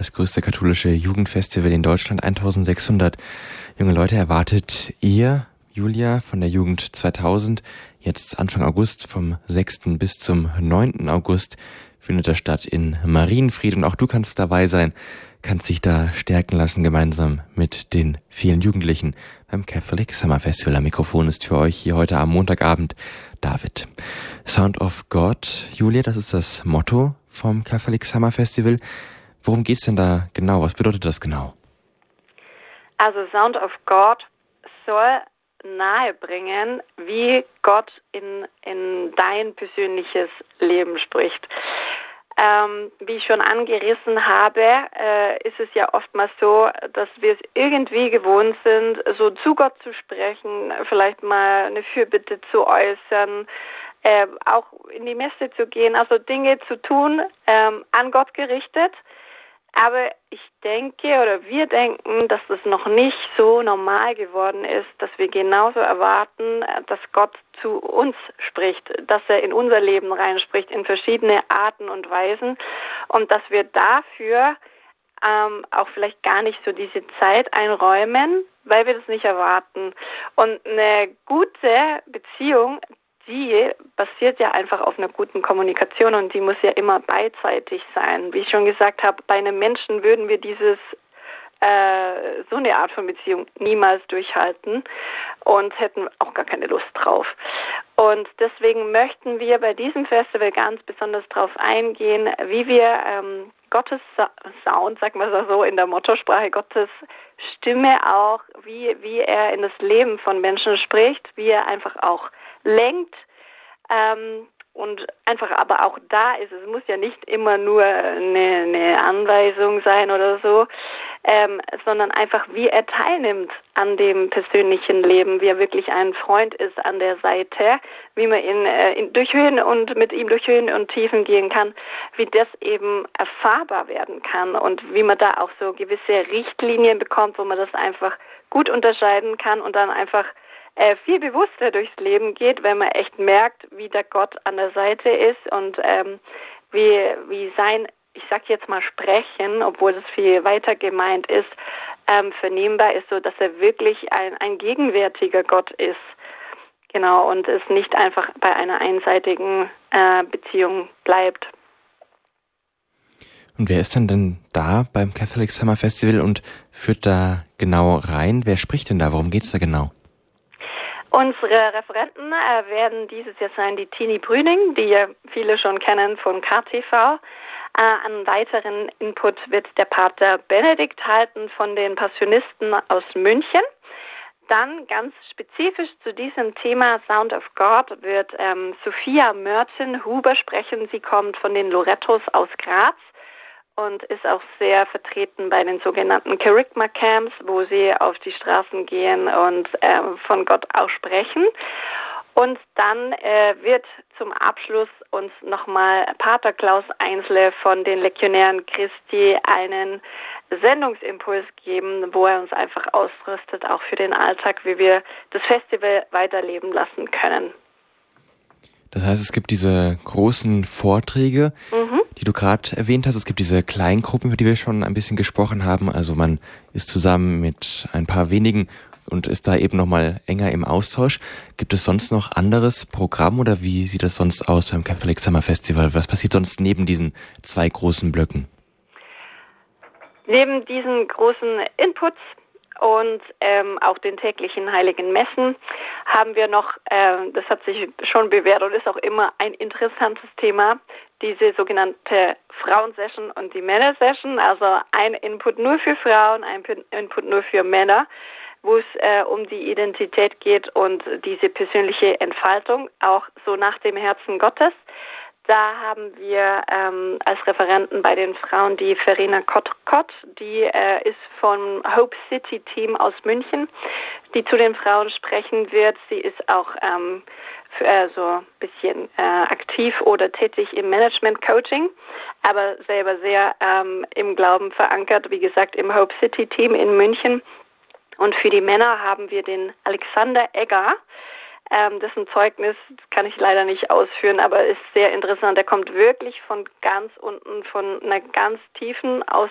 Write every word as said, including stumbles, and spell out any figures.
das größte katholische Jugendfestival in Deutschland. eintausendsechshundert junge Leute erwartet ihr, Julia, von der Jugend zweitausend. Jetzt Anfang August, vom sechsten bis zum neunten August, findet das statt in Marienfried. Und auch du kannst dabei sein, kannst dich da stärken lassen, gemeinsam mit den vielen Jugendlichen beim Catholic Summer Festival. Am Mikrofon ist für euch hier heute am Montagabend David. Sound of God, Julia, das ist das Motto vom Catholic Summer Festival. Worum geht's denn da genau? Was bedeutet das genau? Also Sound of God soll nahebringen, wie Gott in, in dein persönliches Leben spricht. Ähm, wie ich schon angerissen habe, äh, ist es ja oftmals so, dass wir es irgendwie gewohnt sind, so zu Gott zu sprechen, vielleicht mal eine Fürbitte zu äußern, äh, auch in die Messe zu gehen, also Dinge zu tun, ähm, an Gott gerichtet. Aber ich denke oder wir denken, dass das noch nicht so normal geworden ist, dass wir genauso erwarten, dass Gott zu uns spricht, dass er in unser Leben reinspricht, in verschiedene Arten und Weisen und dass wir dafür ähm, auch vielleicht gar nicht so diese Zeit einräumen, weil wir das nicht erwarten. Und eine gute Beziehung, die basiert ja einfach auf einer guten Kommunikation und die muss ja immer beidseitig sein. Wie ich schon gesagt habe, bei einem Menschen würden wir dieses äh, so eine Art von Beziehung niemals durchhalten und hätten auch gar keine Lust drauf. Und deswegen möchten wir bei diesem Festival ganz besonders darauf eingehen, wie wir ähm, Gottes Sound, sagen wir es so in der Mottorsprache, Gottes Stimme auch, wie, wie er in das Leben von Menschen spricht, wie er einfach auch lenkt ähm, und einfach aber auch da ist. Es muss ja nicht immer nur eine, eine Anweisung sein oder so, ähm, sondern einfach wie er teilnimmt an dem persönlichen Leben, wie er wirklich ein Freund ist an der Seite, wie man ihn äh, in, durch Höhen und mit ihm durch Höhen und Tiefen gehen kann, wie das eben erfahrbar werden kann und wie man da auch so gewisse Richtlinien bekommt, wo man das einfach gut unterscheiden kann und dann einfach Äh, viel bewusster durchs Leben geht, wenn man echt merkt, wie der Gott an der Seite ist und ähm, wie, wie sein, ich sag jetzt mal Sprechen, obwohl es viel weiter gemeint ist, ähm, vernehmbar ist, so dass er wirklich ein, ein gegenwärtiger Gott ist. Genau, und es nicht einfach bei einer einseitigen äh, Beziehung bleibt. Und wer ist denn denn da beim Catholic Summer Festival und führt da genau rein? Wer spricht denn da? Worum geht's da genau? Unsere Referenten äh, werden dieses Jahr sein die Tini Brüning, die ja viele schon kennen von K T V. Äh, einen weiteren Input wird der Pater Benedikt halten von den Passionisten aus München. Dann ganz spezifisch zu diesem Thema Sound of God wird ähm, Sophia Mörten-Huber sprechen. Sie kommt von den Lorettos aus Graz und ist auch sehr vertreten bei den sogenannten Kerygma Camps, wo sie auf die Straßen gehen und äh, von Gott auch sprechen. Und dann äh, wird zum Abschluss uns nochmal Pater Klaus Einsle von den Legionären Christi einen Sendungsimpuls geben, wo er uns einfach ausrüstet, auch für den Alltag, wie wir das Festival weiterleben lassen können. Das heißt, es gibt diese großen Vorträge, mhm. die du gerade erwähnt hast. Es gibt diese Kleingruppen, über die wir schon ein bisschen gesprochen haben. Also man ist zusammen mit ein paar wenigen und ist da eben nochmal enger im Austausch. Gibt es sonst noch anderes Programm oder wie sieht das sonst aus beim Catholic Summer Festival? Was passiert sonst neben diesen zwei großen Blöcken? Neben diesen großen Inputs und ähm, auch den täglichen heiligen Messen haben wir noch, äh, das hat sich schon bewährt und ist auch immer ein interessantes Thema, diese sogenannte Frauensession und die Männersession, also ein Input nur für Frauen, ein Input nur für Männer, wo es äh, um die Identität geht und diese persönliche Entfaltung, auch so nach dem Herzen Gottes. Da haben wir ähm, als Referenten bei den Frauen die Verena Kott-Kott, die äh, ist vom Hope City Team aus München, die zu den Frauen sprechen wird. Sie ist auch ähm, für, äh, so ein bisschen äh, aktiv oder tätig im Management-Coaching, aber selber sehr ähm, im Glauben verankert, wie gesagt, im Hope City Team in München. Und für die Männer haben wir den Alexander Egger. Ähm, dessen Zeugnis kann ich leider nicht ausführen, aber ist sehr interessant. Er kommt wirklich von ganz unten, von einer ganz tiefen, aus